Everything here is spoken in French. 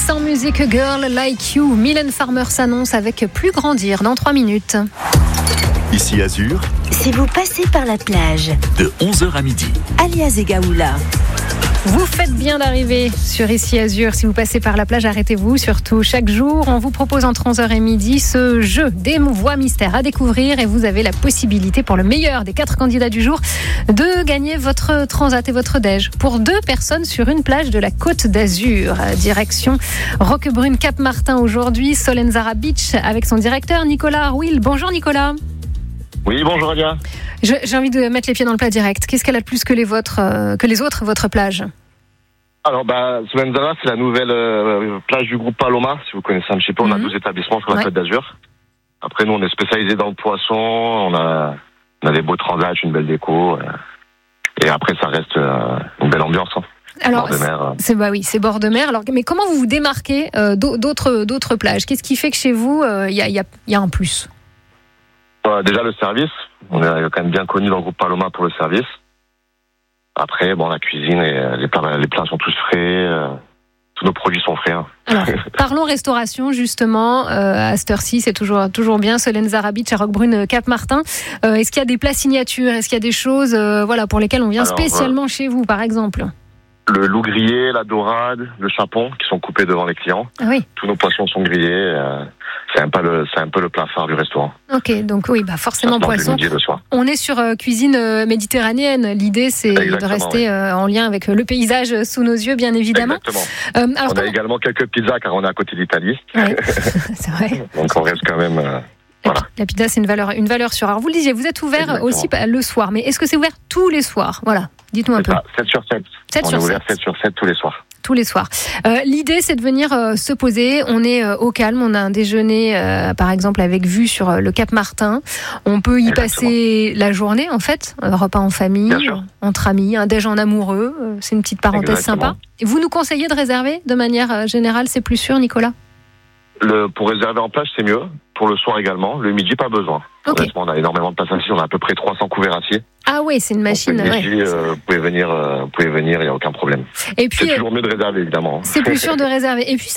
Sans musique, a girl like you. Mylène Farmer s'annonce avec Plus grandir dans 3 minutes. Ici Azur, Si vous passez par la plage, de 11h à midi. alias Egaoula. Vous faites bien d'arriver sur Ici Azur. Si vous passez par la plage, arrêtez-vous. Surtout, chaque jour, on vous propose entre 11h et midi ce jeu des voix mystères à découvrir. Et vous avez la possibilité, pour le meilleur des 4 candidats du jour, de gagner votre transat et votre déj pour 2 personnes sur une plage de la Côte d'Azur. Direction Roquebrune, Cap-Martin aujourd'hui. Solenzara Beach avec son directeur Nicolas Arwil. Bonjour Nicolas. Oui, bonjour Alia. J'ai envie de mettre les pieds dans le plat direct. Qu'est-ce qu'elle a de plus que les autres, votre plage ? Alors, Solenzara, c'est la nouvelle plage du groupe Paloma. Si vous connaissez un petit peu, on a 12 établissements sur la Côte d'Azur. Après, nous, on est spécialisé dans le poisson. On a des beaux transats, une belle déco. Et après, ça reste une belle ambiance. Alors, bord de mer. C'est bord de mer. Alors, mais comment vous vous démarquez d'autres plages ? Qu'est-ce qui fait que chez vous, il y a un plus ? Déjà, le service. On est quand même bien connu dans le groupe Paloma pour le service. Après, la cuisine et les plats sont tous frais. Tous nos produits sont frais. Alors, parlons restauration, justement. À cette heure-ci, c'est toujours bien. Solenzara Beach à Roquebrune, Cap-Martin. Est-ce qu'il y a des plats signatures ? Est-ce qu'il y a des choses pour lesquelles on vient spécialement chez vous, par exemple ? Le loup grillé, la dorade, le chapon, qui sont coupés devant les clients. Ah oui. Tous nos poissons sont grillés. C'est un peu le plat phare du restaurant. Ok, donc oui, forcément poisson. Le midi et le soir. On est sur cuisine méditerranéenne. L'idée, c'est de rester en lien avec le paysage sous nos yeux, bien évidemment. Exactement. On a également quelques pizzas, car on est à côté d'Italie. Ouais, c'est vrai. Donc on reste quand même... Voilà. La pizza, c'est une valeur sûre. Alors vous le disiez, vous êtes ouvert aussi le soir, mais est-ce que c'est ouvert tous les soirs ? Voilà, dites-nous un peu. 7 sur 7. On est ouvert 7 sur 7 tous les soirs. Tous les soirs. L'idée, c'est de venir se poser. On est au calme. On a un déjeuner, par exemple, avec vue sur le Cap Martin. On peut y passer la journée, en fait. Un repas en famille, entre amis, un déj en amoureux. C'est une petite parenthèse sympa. Et vous nous conseillez de réserver de manière générale, c'est plus sûr, Nicolas ? Pour réserver en plage, c'est mieux. Pour le soir également. Le midi, pas besoin. Okay. Honnêtement, on a énormément de places assises. On a à peu près 300 couverts aciers. Ah oui, c'est une machine. Donc, le midi, vous pouvez venir, il n'y a aucun problème. Et puis, c'est toujours mieux de réserver, évidemment. C'est plus sûr de réserver. Et puis,